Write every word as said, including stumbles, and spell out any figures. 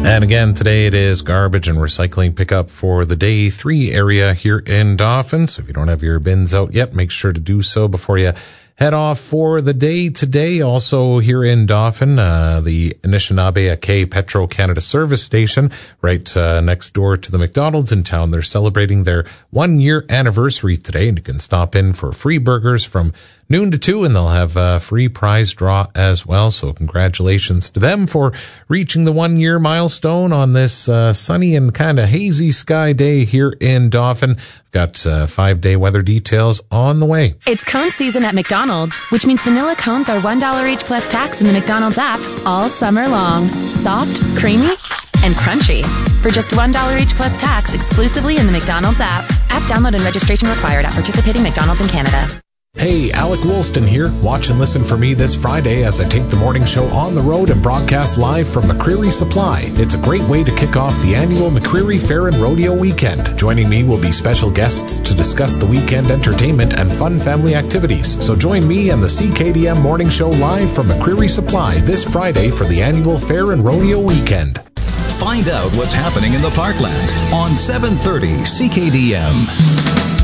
And again, today it is garbage and recycling pickup for the day three area here in Dauphin. So if you don't have your bins out yet, make sure to do so before you head off for the day today. Also here in Dauphin, uh, the Anishinaabe Petro-Canada service station right uh, next door to the McDonald's in town. They're celebrating their one-year anniversary today, and you can stop in for free burgers from noon to two, and they'll have a free prize draw as well. So congratulations to them for reaching the one-year milestone on this uh, sunny and kind of hazy sky day here in Dauphin. We've got uh, five-day weather details on the way. It's cone season at McDonald's, which means vanilla cones are one dollar each plus tax in the McDonald's app all summer long. Soft, creamy, and crunchy. For just one dollar each plus tax exclusively in the McDonald's app. App download and registration required at participating McDonald's in Canada. Hey, Alec Woolston here. Watch and listen for me this Friday as I take the morning show on the road and broadcast live from McCreary Supply. It's a great way to kick off the annual McCreary Fair and Rodeo Weekend. Joining me will be special guests to discuss the weekend entertainment and fun family activities. So join me and the C K D M morning show live from McCreary Supply this Friday for the annual Fair and Rodeo Weekend. Find out what's happening in the Parkland on seven thirty C K D M.